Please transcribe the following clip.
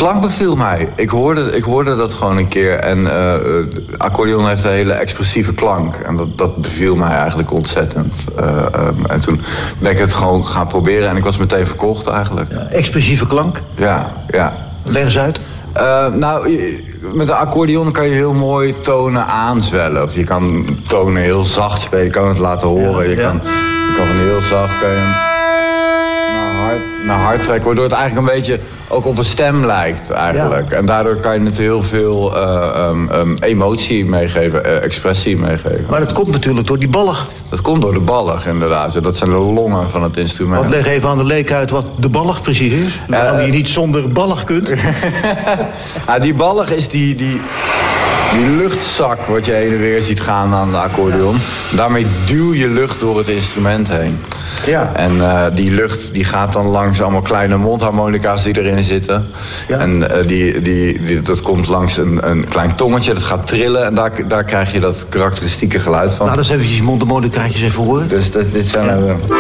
klank beviel mij. Ik hoorde dat gewoon een keer. En accordeon heeft een hele expressieve klank. En dat beviel mij eigenlijk ontzettend. En toen ben ik het gewoon gaan proberen. En ik was meteen verkocht eigenlijk. Ja, expressieve klank? Ja. Leg eens uit. Met een accordeon kan je heel mooi tonen aanzwellen. Of je kan tonen heel zacht spelen. Je kan het laten horen. Je kan van heel zacht naar hard trekken. Waardoor het eigenlijk een beetje ook op een stem lijkt eigenlijk. Ja. En daardoor kan je het heel veel emotie meegeven, expressie meegeven. Maar dat komt natuurlijk door die ballig. Dat komt door de ballig, inderdaad. Dat zijn de longen van het instrument. Leg even aan de leek uit wat de ballig precies is. Dat je niet zonder ballig kunt. Die ballig is die luchtzak wat je heen en weer ziet gaan aan de accordeon. Daarmee duw je lucht door het instrument heen. Ja. En die lucht die gaat dan langs allemaal kleine mondharmonica's die erin zitten. Ja. En dat komt langs een klein tongetje, dat gaat trillen. En daar krijg je dat karakteristieke geluid van. Nou, dat is eventjes mondharmonicaatjes even horen. Dus dit zijn...